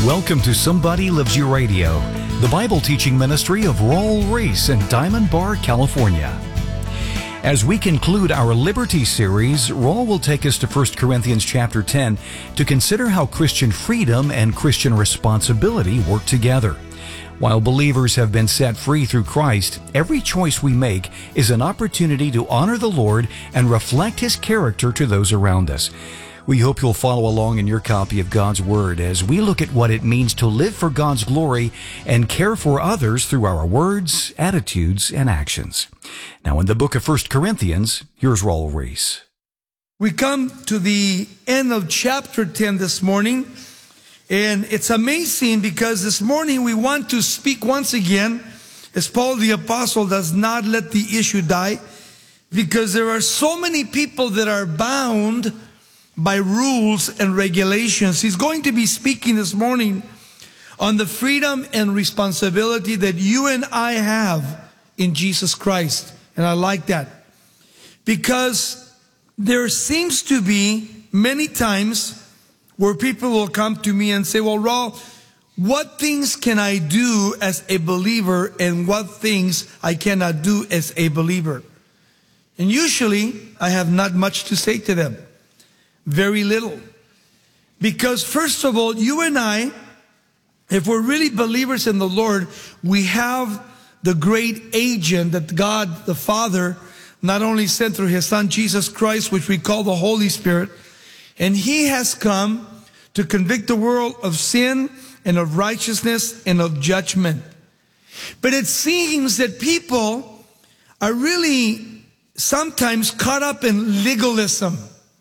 Welcome to Somebody Loves You Radio, the Bible teaching ministry of Raul Ries in Diamond Bar, California. As we conclude our Liberty series, Raul will take us to 1 Corinthians chapter 10 to consider how Christian freedom and Christian responsibility work together. While believers have been set free through Christ, every choice we make is an opportunity to honor the Lord and reflect His character to those around us. We hope you'll follow along in your copy of God's Word as we look at what it means to live for God's glory and care for others through our words, attitudes, and actions. Now in the book of 1 Corinthians, here's Raul Ries. We come to the end of chapter 10 this morning, and it's amazing because this morning we want to speak once again, as Paul the Apostle does not let the issue die, because there are so many people that are bound by rules and regulations. He's going to be speaking this morning on the freedom and responsibility that you and I have in Jesus Christ. And I like that because there seems to be many times where people will come to me and say, well, Raul, what things can I do as a believer and what things I cannot do as a believer? And usually I have not much to say to them. Very little. Because first of all, you and I, if we're really believers in the Lord, we have the great agent that God the Father not only sent through His Son Jesus Christ, which we call the Holy Spirit, and He has come to convict the world of sin and of righteousness and of judgment. But it seems that people are really sometimes caught up in legalism.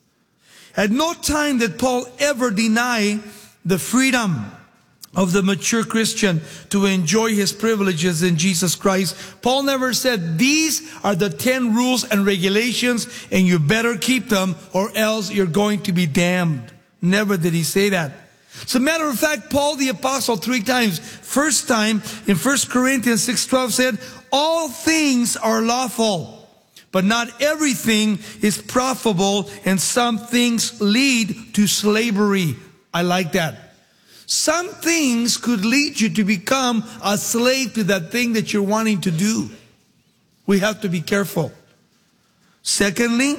At no time did Paul ever deny the freedom of the mature Christian to enjoy his privileges in Jesus Christ. Paul never said, these are the 10 rules and regulations and you better keep them or else you're going to be damned. Never did he say that. As a matter of fact, Paul the Apostle 3 times. First time in 1 Corinthians 6:12 said, all things are lawful, but not everything is profitable, and some things lead to slavery. I like that. Some things could lead you to become a slave to that thing that you're wanting to do. We have to be careful. Secondly,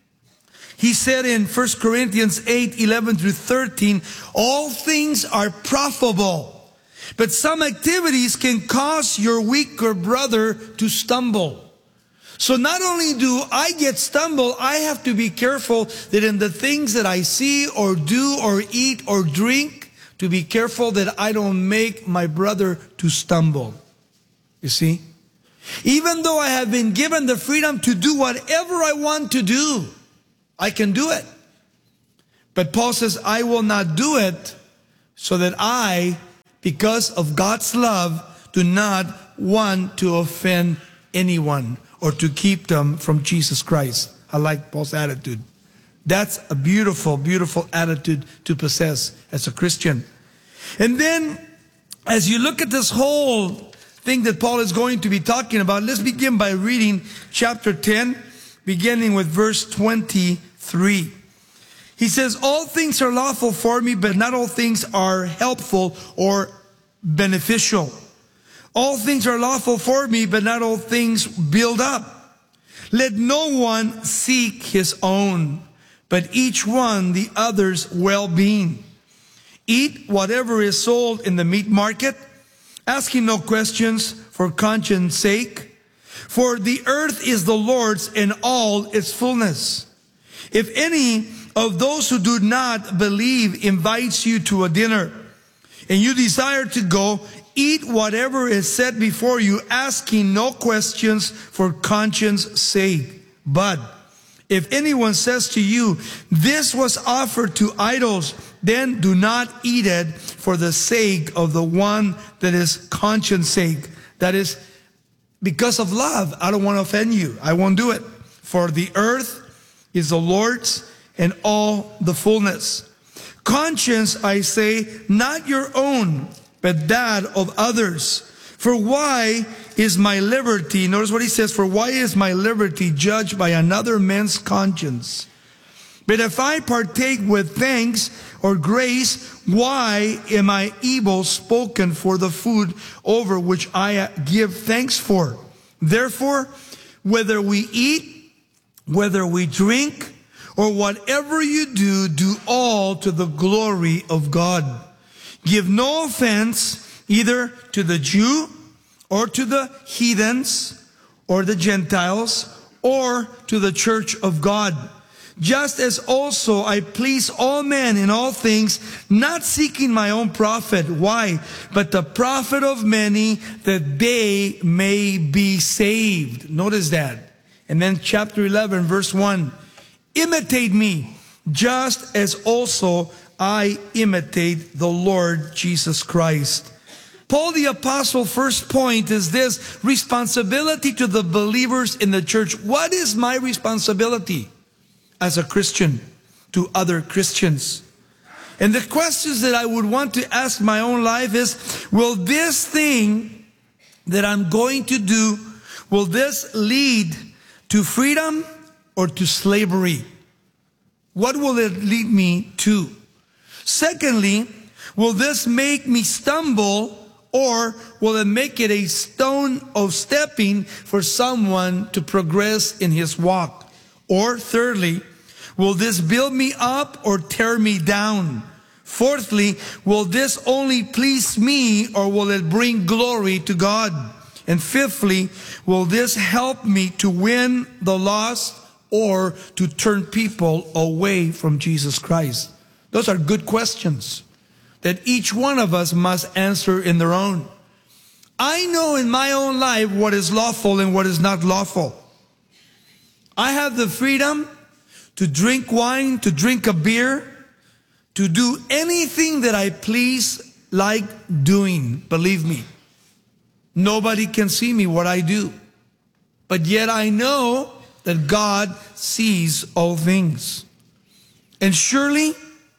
he said in 1 Corinthians 8:11-13, all things are profitable, but some activities can cause your weaker brother to stumble. So not only do I get stumbled, I have to be careful that in the things that I see or do or eat or drink, to be careful that I don't make my brother to stumble. You see? Even though I have been given the freedom to do whatever I want to do, I can do it. But Paul says, I will not do it so that I, because of God's love, do not want to offend anyone or to keep them from Jesus Christ. I like Paul's attitude. That's a beautiful, beautiful attitude to possess as a Christian. And then, as you look at this whole thing that Paul is going to be talking about, let's begin by reading chapter 10, beginning with verse 23. He says, all things are lawful for me, but not all things are helpful or beneficial. All things are lawful for me, but not all things build up. Let no one seek his own, but each one the other's well-being. Eat whatever is sold in the meat market, asking no questions for conscience sake. For the earth is the Lord's and all its fullness. If any of those who do not believe invites you to a dinner, and you desire to go, eat whatever is set before you, asking no questions for conscience sake. But if anyone says to you, this was offered to idols, then do not eat it for the sake of the one that is conscience sake. That is, because of love, I don't want to offend you. I won't do it. For the earth is the Lord's and all the fullness. Conscience, I say, not your own, but that of others. For why is my liberty, notice what he says, for why is my liberty judged by another man's conscience? But if I partake with thanks or grace, why am I evil spoken for the food over which I give thanks for? Therefore, whether we eat, whether we drink, or whatever you do, do all to the glory of God. Give no offense either to the Jew or to the heathens or the Gentiles or to the church of God. Just as also I please all men in all things, not seeking my own profit. Why? But the profit of many, that they may be saved. Notice that. And then chapter 11, verse 1. Imitate me, just as also I imitate the Lord Jesus Christ. Paul the Apostle, first point is this: responsibility to the believers in the church. What is my responsibility as a Christian to other Christians? And the questions that I would want to ask my own life is, will this thing that I'm going to do, will this lead to freedom or to slavery? What will it lead me to? Secondly, will this make me stumble, or will it make it a stone of stepping for someone to progress in his walk? Or thirdly, will this build me up or tear me down? Fourthly, will this only please me, or will it bring glory to God? And fifthly, will this help me to win the lost or to turn people away from Jesus Christ? Those are good questions that each one of us must answer in their own. I know in my own life what is lawful and what is not lawful. I have the freedom to drink wine, to drink a beer, to do anything that I please like doing. Believe me, nobody can see me what I do. But yet I know that God sees all things. And surely,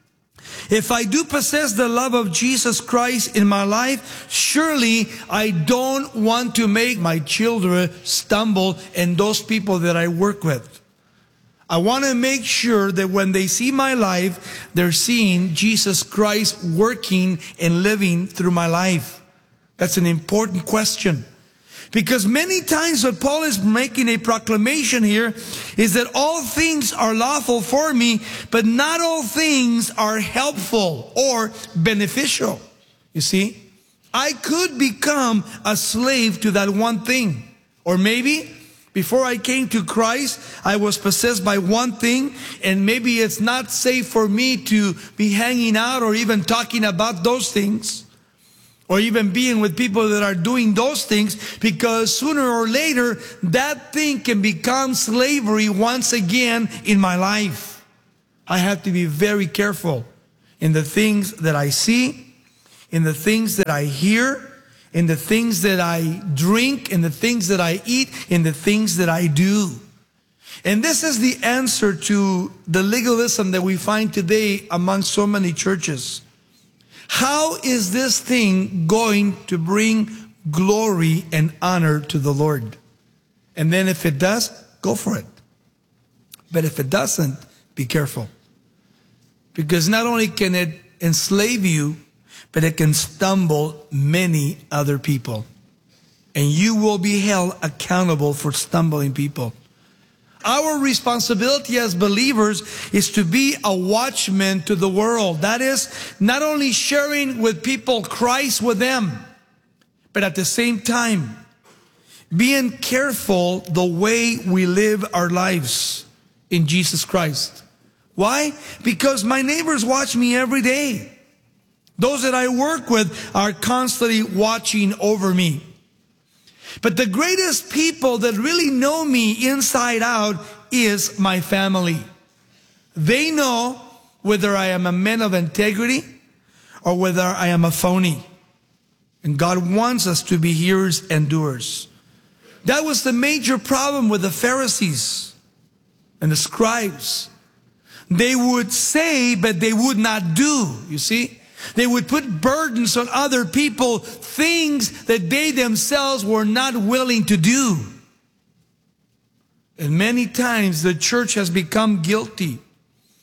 if I do possess the love of Jesus Christ in my life, surely I don't want to make my children stumble and those people that I work with. I want to make sure that when they see my life, they're seeing Jesus Christ working and living through my life. That's an important question. Because many times what Paul is making a proclamation here is that all things are lawful for me, but not all things are helpful or beneficial. You see, I could become a slave to that one thing. Or maybe before I came to Christ, I was possessed by one thing, and maybe it's not safe for me to be hanging out or even talking about those things, or even being with people that are doing those things, because sooner or later, that thing can become slavery once again in my life. I have to be very careful in the things that I see, in the things that I hear, in the things that I drink, in the things that I eat, in the things that I do. And this is the answer to the legalism that we find today among so many churches. How is this thing going to bring glory and honor to the Lord? And then if it does, go for it. But if it doesn't, be careful. Because not only can it enslave you, but it can stumble many other people. And you will be held accountable for stumbling people. Our responsibility as believers is to be a watchman to the world. That is, not only sharing with people Christ with them, but at the same time, being careful the way we live our lives in Jesus Christ. Why? Because my neighbors watch me every day. Those that I work with are constantly watching over me. But the greatest people that really know me inside out is my family. They know whether I am a man of integrity or whether I am a phony. And God wants us to be hearers and doers. That was the major problem with the Pharisees and the scribes. They would say, but they would not do, you see. They would put burdens on other people, things that they themselves were not willing to do. And many times the church has become guilty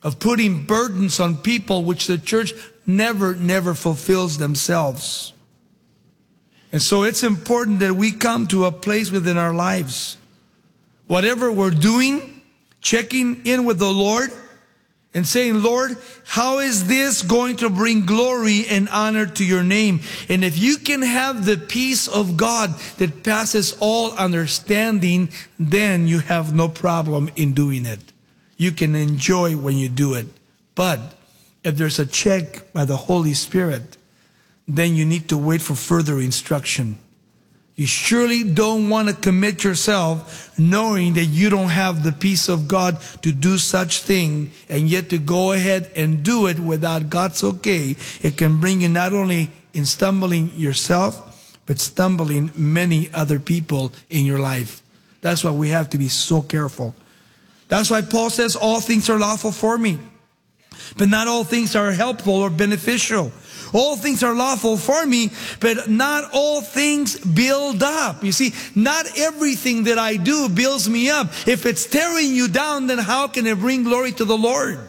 of putting burdens on people which the church never fulfills themselves. And so it's important that we come to a place within our lives, whatever we're doing, checking in with the Lord and saying, Lord, how is this going to bring glory and honor to your name? And if you can have the peace of God that passes all understanding, then you have no problem in doing it. You can enjoy when you do it. But if there's a check by the Holy Spirit, then you need to wait for further instruction. You surely don't want to commit yourself knowing that you don't have the peace of God to do such thing, and yet to go ahead and do it without God's okay. It can bring you not only in stumbling yourself, but stumbling many other people in your life. That's why we have to be so careful. That's why Paul says, all things are lawful for me, but not all things are helpful or beneficial. All things are lawful for me, but not all things build up. You see, not everything that I do builds me up. If it's tearing you down, then how can it bring glory to the Lord?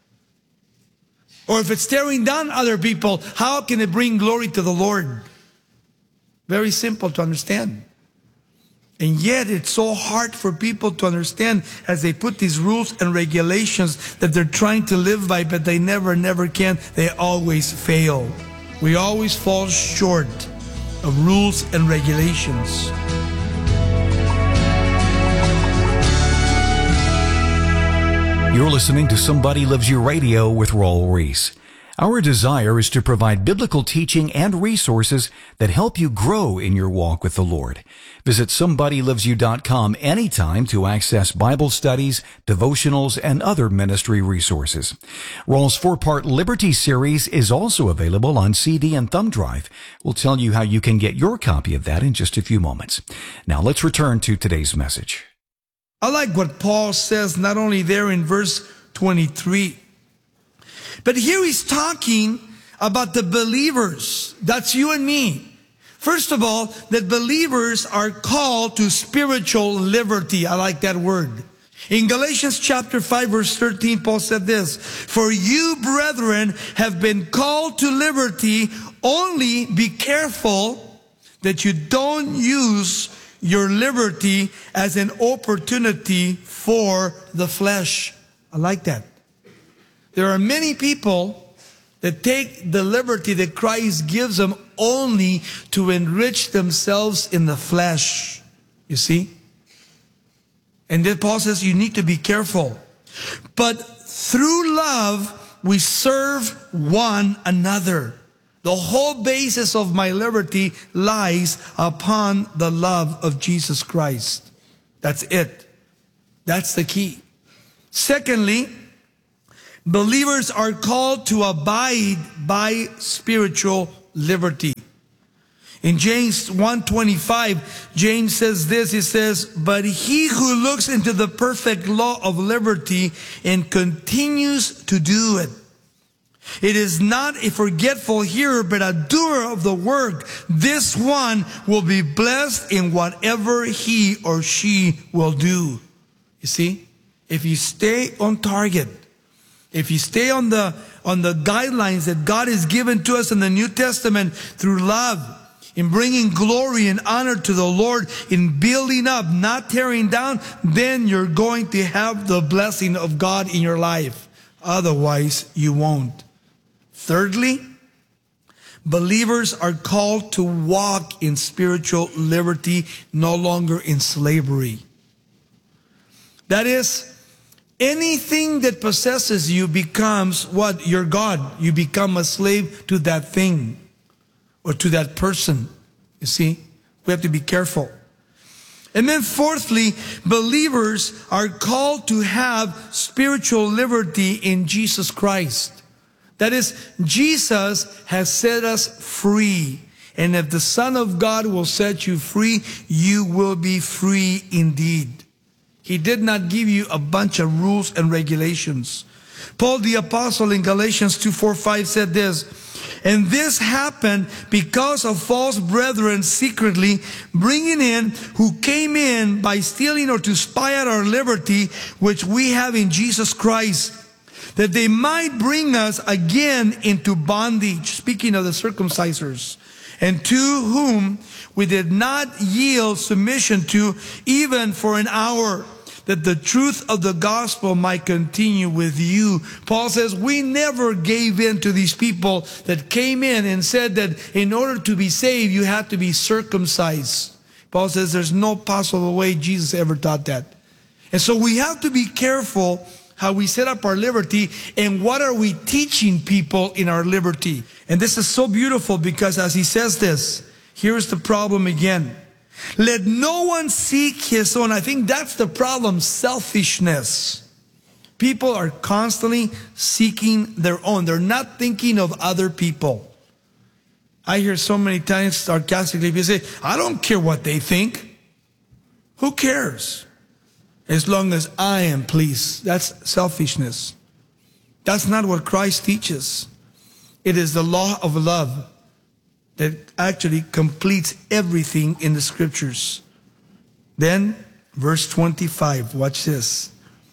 Or if it's tearing down other people, how can it bring glory to the Lord? Very simple to understand. And yet it's so hard for people to understand as they put these rules and regulations that they're trying to live by, but they never can. They always fail. We always fall short of rules and regulations. You're listening to Somebody Loves You Radio with Raul Ries. Our desire is to provide biblical teaching and resources that help you grow in your walk with the Lord. Visit SomebodyLovesYou.com anytime to access Bible studies, devotionals, and other ministry resources. Raul's 4-part Liberty series is also available on CD and thumb drive. We'll tell you how you can get your copy of that in just a few moments. Now let's return to today's message. I like what Paul says not only there in verse 23, but here he's talking about the believers. That's you and me. First of all, that believers are called to spiritual liberty. I like that word. In Galatians chapter 5 verse 13, Paul said this, "For you, brethren, have been called to liberty. Only be careful that you don't use your liberty as an opportunity for the flesh." I like that. There are many people that take the liberty that Christ gives them only to enrich themselves in the flesh. You see? And then Paul says you need to be careful. But through love, we serve one another. The whole basis of my liberty lies upon the love of Jesus Christ. That's it. That's the key. Secondly, believers are called to abide by spiritual liberty. In James 1:25, James says this, he says, "But he who looks into the perfect law of liberty and continues to do it, it is not a forgetful hearer, but a doer of the work. This one will be blessed in whatever he or she will do." You see, if you stay on target, if you stay on the guidelines that God has given to us in the New Testament through love, in bringing glory and honor to the Lord, in building up, not tearing down, then you're going to have the blessing of God in your life. Otherwise, you won't. Thirdly, believers are called to walk in spiritual liberty, no longer in slavery. That is, anything that possesses you becomes what? Your God. You become a slave to that thing or to that person. You see, we have to be careful. And then fourthly, believers are called to have spiritual liberty in Jesus Christ. That is, Jesus has set us free. And if the Son of God will set you free, you will be free indeed. He did not give you a bunch of rules and regulations. Paul the Apostle in Galatians 2:4-5 said this, "And this happened because of false brethren secretly bringing in, who came in by stealing or to spy out our liberty, which we have in Jesus Christ. that they might bring us again into bondage. Speaking of the circumcisers, and to whom we did not yield submission to even for an hour, that the truth of the gospel might continue with you. Paul says we never gave in to these people that came in and said that in order to be saved, you have to be circumcised. Paul says there's no possible way Jesus ever taught that. And so we have to be careful how we set up our liberty and what are we teaching people in our liberty. And this is so beautiful because as he says this, here's the problem again. Let no one seek his own. I think that's the problem, selfishness. People are constantly seeking their own. They're not thinking of other people. I hear so many times sarcastically people say, I don't care what they think. Who cares? As long as I am pleased. That's selfishness. That's not what Christ teaches. It is the law of love that actually completes everything in the scriptures. Then, verse 25, watch this.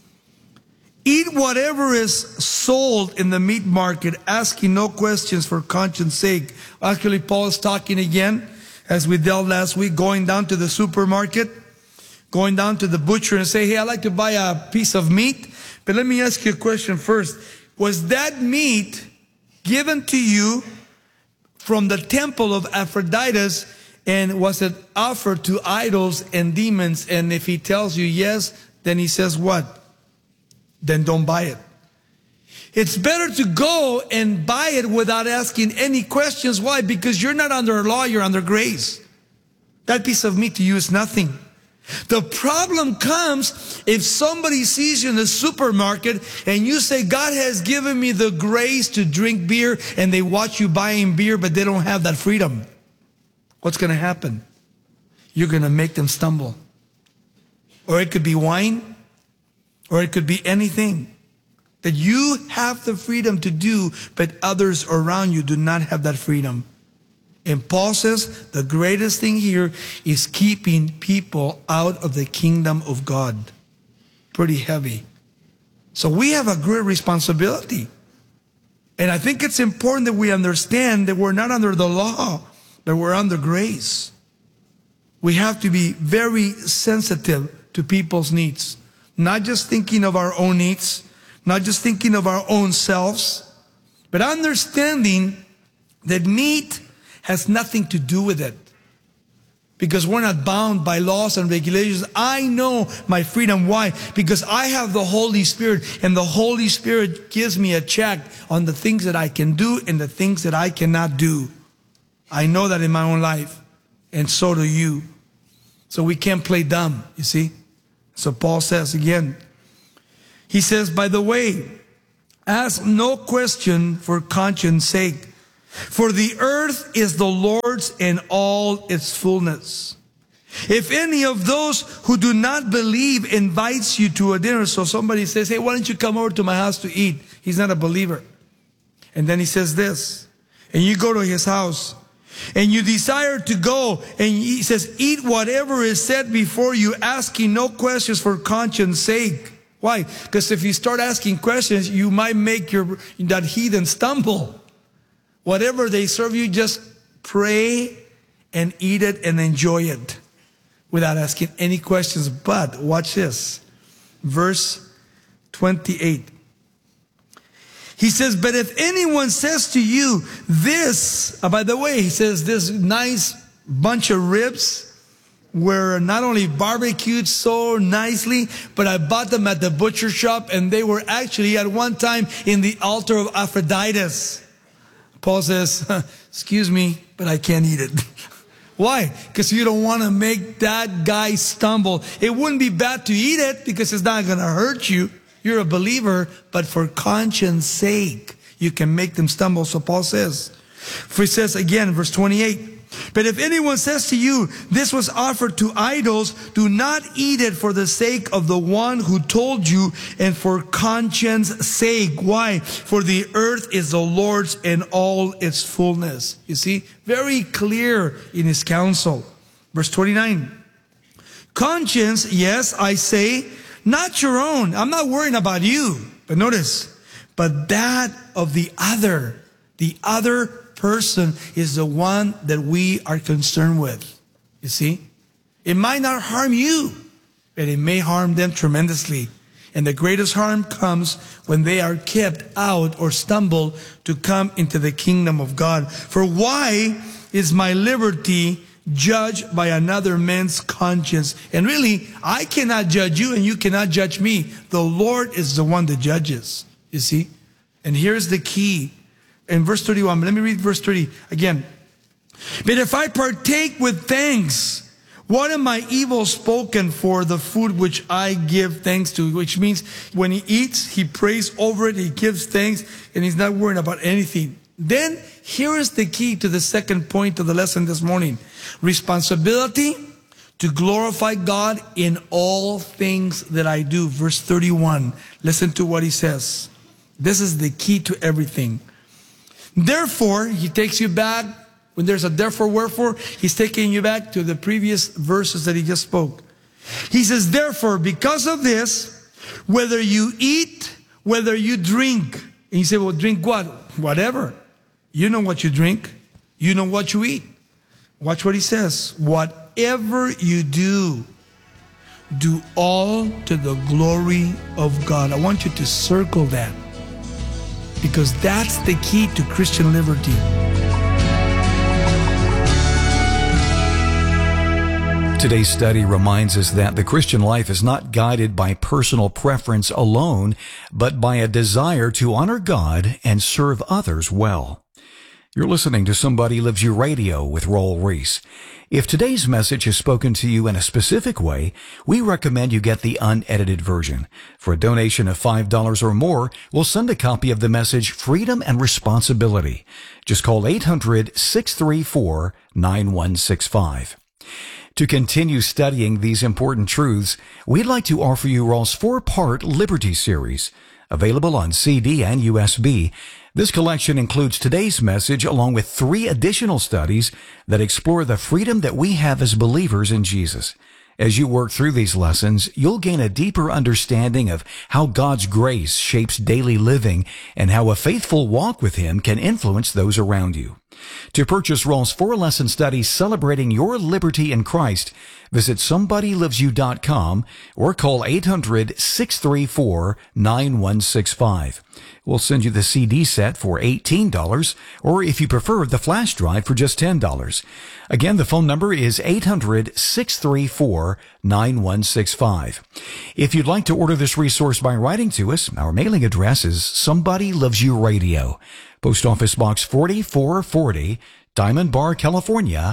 Eat whatever is sold in the meat market, asking no questions for conscience sake. Actually, Paul is talking again, as we dealt last week, going down to the supermarket, going down to the butcher and say, hey, I'd like to buy a piece of meat. But let me ask you a question first. Was that meat given to you from the temple of Aphrodite, and was it offered to idols and demons? And if he tells you yes, then he says what? Then don't buy it. It's better to go and buy it without asking any questions. Why? Because you're not under law, you're under grace. That piece of meat to you is nothing. The problem comes if somebody sees you in the supermarket and you say, God has given me the grace to drink beer, and they watch you buying beer, but they don't have that freedom. What's going to happen? You're going to make them stumble. Or it could be wine, or it could be anything that you have the freedom to do, but others around you do not have that freedom. And Paul says the greatest thing here is keeping people out of the kingdom of God. Pretty heavy. So we have a great responsibility. And I think it's important that we understand that we're not under the law, but we're under grace. We have to be very sensitive to people's needs. Not just thinking of our own needs, not just thinking of our own selves, but understanding that meat has nothing to do with it. Because we're not bound by laws and regulations. I know my freedom. Why? Because I have the Holy Spirit, and the Holy Spirit gives me a check on the things that I can do and the things that I cannot do. I know that in my own life, and so do you. So we can't play dumb, you see. So Paul says again, he says, by the way, ask no question for conscience sake. For the earth is the Lord's and all its fullness. If any of those who do not believe invites you to a dinner, so somebody says, hey, why don't you come over to my house to eat? He's not a believer. And then he says this, and you go to his house, and you desire to go, and he says, eat whatever is set before you, asking no questions for conscience sake. Why? Because if you start asking questions, you might make that heathen stumble. Whatever they serve you, just pray and eat it and enjoy it without asking any questions. But watch this. Verse 28. He says, but if anyone says to you this, by the way, he says this nice bunch of ribs were not only barbecued so nicely, but I bought them at the butcher shop, and they were actually at one time in the altar of Aphrodite. Paul says, excuse me, but I can't eat it. Why? Because you don't want to make that guy stumble. It wouldn't be bad to eat it because it's not going to hurt you. You're a believer, but for conscience sake, you can make them stumble. So Paul says, for he says again, verse 28, but if anyone says to you, this was offered to idols, do not eat it for the sake of the one who told you and for conscience sake. Why? For the earth is the Lord's and all its fullness. You see, very clear in his counsel. Verse 29. Conscience, yes, I say, not your own. I'm not worrying about you. But notice, but that of the other. The other person is the one that we are concerned with. You see? It might not harm you, but it may harm them tremendously. And the greatest harm comes when they are kept out or stumble to come into the kingdom of God. For why is my liberty judged by another man's conscience? And really, I cannot judge you and you cannot judge me. The Lord is the one that judges, you see? And here's the key. In verse 31, let me read verse 30 again. But if I partake with thanks, what am I evil spoken for the food which I give thanks to? Which means when he eats, he prays over it, he gives thanks, and he's not worrying about anything. Then here is the key to the second point of the lesson this morning. Responsibility to glorify God in all things that I do. Verse 31. Listen to what he says. This is the key to everything. Therefore, he takes you back. When there's a therefore, wherefore, he's taking you back to the previous verses that he just spoke. He says, therefore, because of this, whether you eat, whether you drink. And you say, well, drink what? Whatever. You know what you drink. You know what you eat. Watch what he says. Whatever you do, do all to the glory of God. I want you to circle that, because that's the key to Christian liberty. Today's study reminds us that the Christian life is not guided by personal preference alone, but by a desire to honor God and serve others well. You're listening to Somebody Loves You Radio with Raul Ries. If today's message has spoken to you in a specific way, we recommend you get the unedited version. For a donation of $5 or more, we'll send a copy of the message Freedom and Responsibility. Just call 800-634-9165. To continue studying these important truths, we'd like to offer you Raul's 4-part Liberty series, available on CD and USB. This collection includes today's message along with 3 additional studies that explore the freedom that we have as believers in Jesus. As you work through these lessons, you'll gain a deeper understanding of how God's grace shapes daily living and how a faithful walk with Him can influence those around you. To purchase Raul's 4-lesson studies celebrating your liberty in Christ, visit SomebodyLovesYou.com or call 800-634-9165. We'll send you the CD set for $18, or if you prefer, the flash drive for just $10. Again, the phone number is 800-634-9165. If you'd like to order this resource by writing to us, our mailing address is Somebody Loves You Radio, Post Office Box 4440, Diamond Bar, California,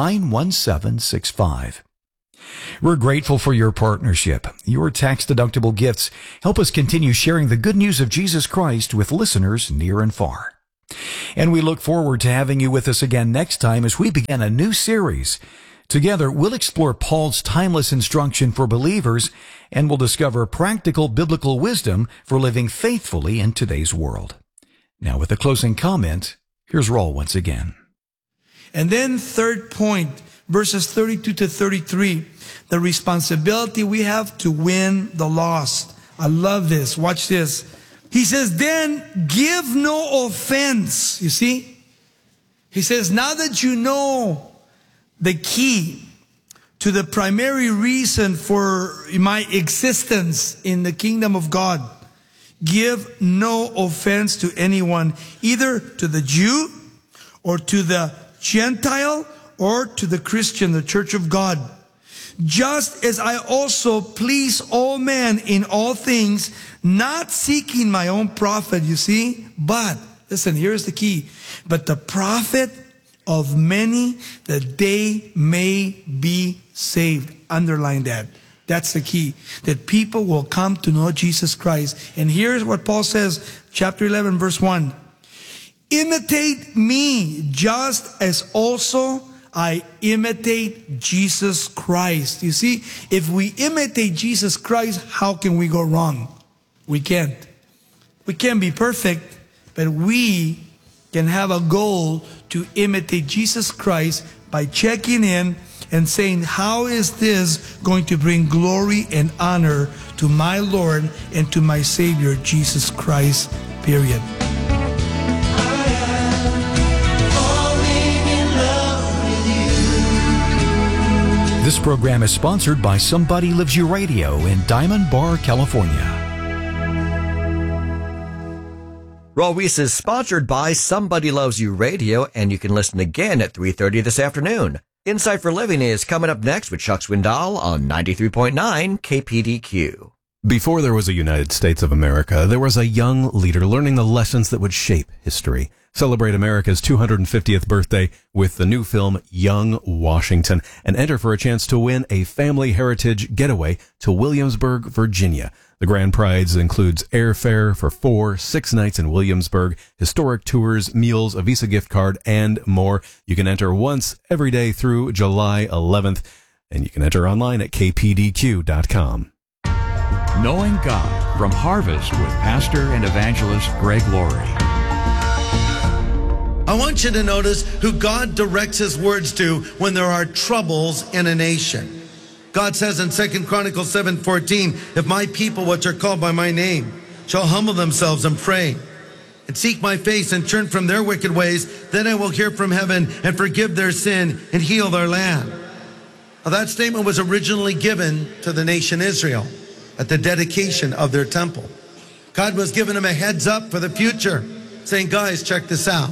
91765. We're grateful for your partnership. Your tax-deductible gifts help us continue sharing the good news of Jesus Christ with listeners near and far. And we look forward to having you with us again next time as we begin a new series. Together, we'll explore Paul's timeless instruction for believers, and we'll discover practical biblical wisdom for living faithfully in today's world. Now, with a closing comment, here's Raul once again. And then third point, verses 32 to 33, the responsibility we have to win the lost. I love this. Watch this. He says, then give no offense. You see? He says, now that you know the key to the primary reason for my existence in the kingdom of God, give no offense to anyone, either to the Jew or to the Gentile or to the Christian, the church of God. Just as I also please all men in all things, not seeking my own profit, you see, but, listen, here's the key, but the profit of many, that they may be saved. Underline that. That's the key, that people will come to know Jesus Christ. And here's what Paul says, chapter 11, verse 1. Imitate me just as also I imitate Jesus Christ. You see, if we imitate Jesus Christ, how can we go wrong? We can't. We can't be perfect, but we can have a goal to imitate Jesus Christ by checking in and saying, how is this going to bring glory and honor to my Lord and to my Savior, Jesus Christ? period. This program is sponsored by Somebody Lives You Radio in Diamond Bar, California. Raw Weiss is sponsored by Somebody Loves You Radio, and you can listen again at 3:30 this afternoon. Insight for Living is coming up next with Chuck Swindoll on 93.9 KPDQ. Before there was a United States of America, there was a young leader learning the lessons that would shape history. Celebrate America's 250th birthday with the new film Young Washington and enter for a chance to win a family heritage getaway to Williamsburg, Virginia. The grand prize includes airfare for 6 nights in Williamsburg, historic tours, meals, a Visa gift card, and more. You can enter once every day through July 11th, and you can enter online at kpdq.com. Knowing God from Harvest with Pastor and Evangelist Greg Laurie. I want you to notice who God directs his words to when there are troubles in a nation. God says in 2 Chronicles 7:14, if my people, which are called by my name, shall humble themselves and pray and seek my face and turn from their wicked ways, then I will hear from heaven and forgive their sin and heal their land. Now, that statement was originally given to the nation Israel at the dedication of their temple. God was giving them a heads up for the future, saying, guys, check this out.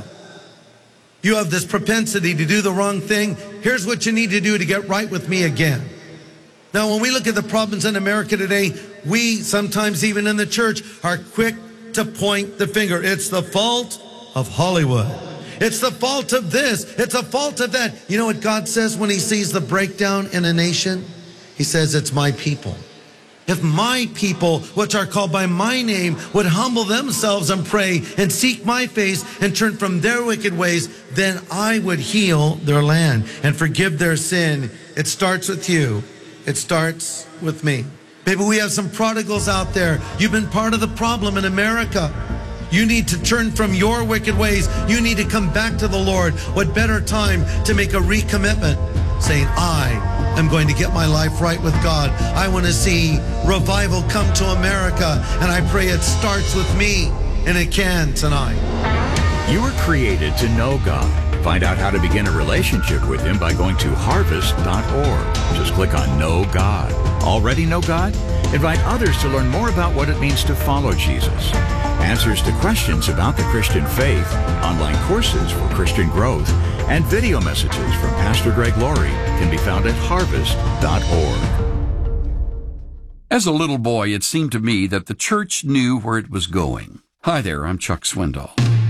You have this propensity to do the wrong thing. Here's what you need to do to get right with me again. Now, when we look at the problems in America today, we sometimes even in the church are quick to point the finger. It's the fault of Hollywood. It's the fault of this. It's the fault of that. You know what God says when he sees the breakdown in a nation? He says, it's my people. If my people, which are called by my name, would humble themselves and pray and seek my face and turn from their wicked ways, then I would heal their land and forgive their sin. It starts with you. It starts with me. Maybe we have some prodigals out there. You've been part of the problem in America. You need to turn from your wicked ways. You need to come back to the Lord. What better time to make a recommitment, saying, I am going to get my life right with God. I want to see revival come to America, and I pray it starts with me, and it can tonight. You were created to know God. Find out how to begin a relationship with him by going to harvest.org. Just click on Know God. Already know God? Invite others to learn more about what it means to follow Jesus. Answers to questions about the Christian faith, online courses for Christian growth, and video messages from Pastor Greg Laurie can be found at harvest.org. As a little boy, it seemed to me that the church knew where it was going. Hi there, I'm Chuck Swindoll.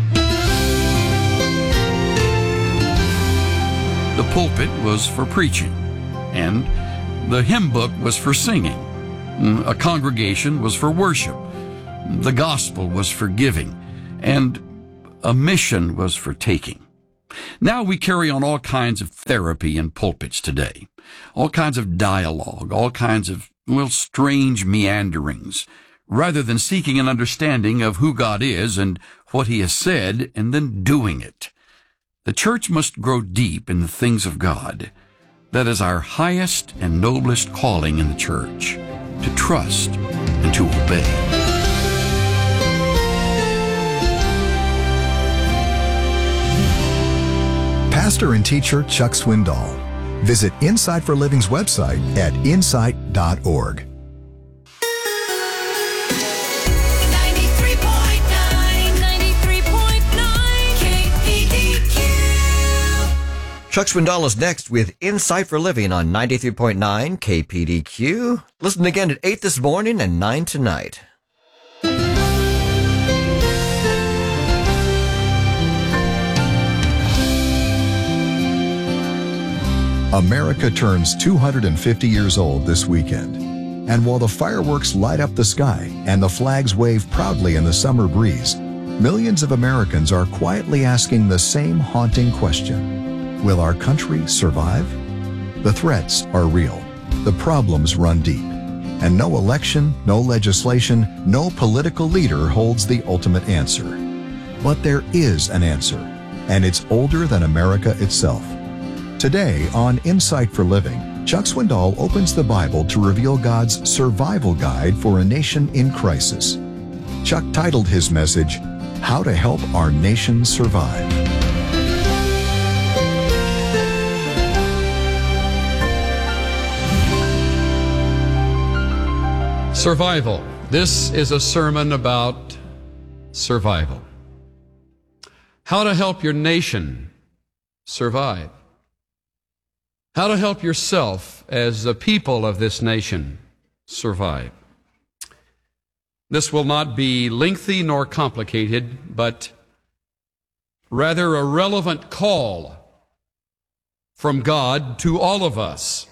The pulpit was for preaching, and the hymn book was for singing. A congregation was for worship. The gospel was for giving, and a mission was for taking. Now we carry on all kinds of therapy in pulpits today, all kinds of dialogue, all kinds of, strange meanderings, rather than seeking an understanding of who God is and what he has said and then doing it. The church must grow deep in the things of God. That is our highest and noblest calling in the church, to trust and to obey. Pastor and teacher Chuck Swindoll. Visit Insight for Living's website at insight.org. 93.9 KPDQ. Chuck Swindoll is next with Insight for Living on 93.9 KPDQ. Listen again at 8 this morning and 9 tonight. America turns 250 years old this weekend. And while the fireworks light up the sky and the flags wave proudly in the summer breeze, millions of Americans are quietly asking the same haunting question. Will our country survive? The threats are real. The problems run deep. And no election, no legislation, no political leader holds the ultimate answer. But there is an answer, and it's older than America itself. Today on Insight for Living, Chuck Swindoll opens the Bible to reveal God's survival guide for a nation in crisis. Chuck titled his message, How to help our nation survive. Survival. This is a sermon about survival. How to help your nation survive. How to help yourself as a people of this nation survive. This will not be lengthy nor complicated, but rather a relevant call from God to all of us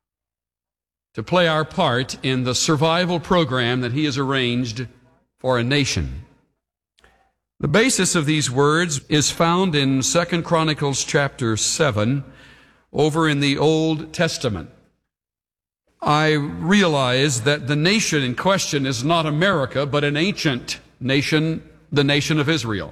to play our part in the survival program that He has arranged for a nation. The basis of these words is found in 2 Chronicles chapter 7, over in the Old Testament. I realize that the nation in question is not America, but an ancient nation, the nation of Israel.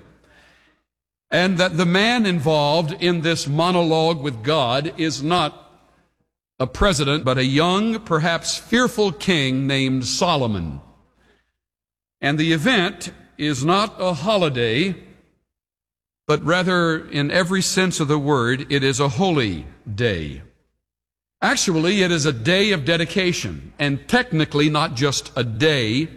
And that the man involved in this monologue with God is not a president, but a young, perhaps fearful king named Solomon. And the event is not a holiday, but rather, in every sense of the word, it is a holy day. Actually, it is a day of dedication, and technically not just a day,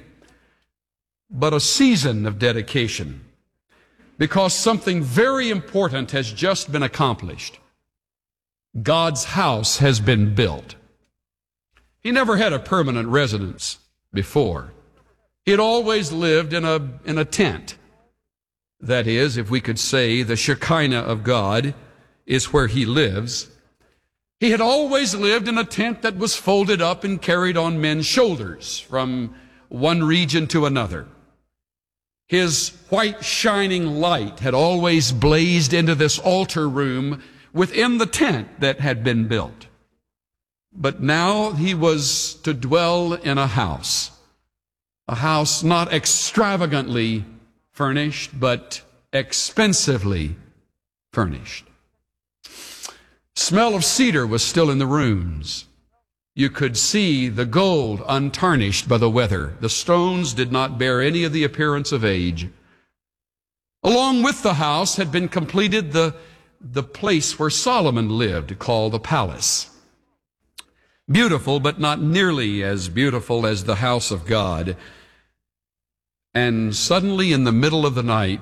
but a season of dedication, because something very important has just been accomplished. God's house has been built. He never had a permanent residence before. He had always lived in a tent. That is, if we could say, the Shekinah of God is where He lives. He had always lived in a tent that was folded up and carried on men's shoulders from one region to another. His white shining light had always blazed into this altar room within the tent that had been built. But now He was to dwell in a house not extravagantly furnished, but expensively furnished. Smell of cedar was still in the rooms. You could see the gold untarnished by the weather. The stones did not bear any of the appearance of age. Along with the house had been completed the place where Solomon lived, called the palace. Beautiful, but not nearly as beautiful as the house of God. And suddenly, in the middle of the night,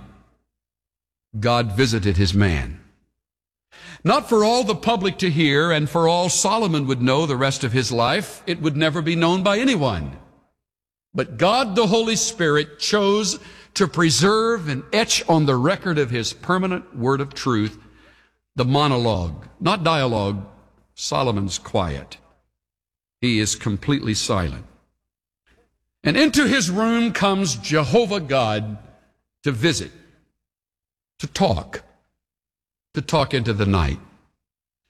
God visited His man. Not for all the public to hear, and for all Solomon would know the rest of his life. It would never be known by anyone. But God, the Holy Spirit, chose to preserve and etch on the record of His permanent word of truth the monologue, not dialogue. Solomon's quiet. He is completely silent. And into his room comes Jehovah God to visit, to talk into the night.